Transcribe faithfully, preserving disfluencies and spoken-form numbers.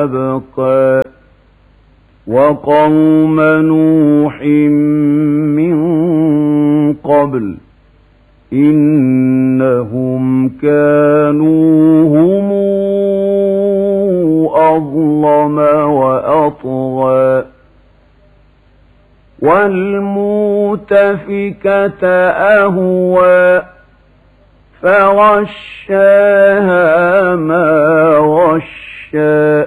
وأبقى وقوم نوح من قبل إنهم كانوا هم أظلم وأطغى والمؤتفكة أهوى فغشاها ما غشى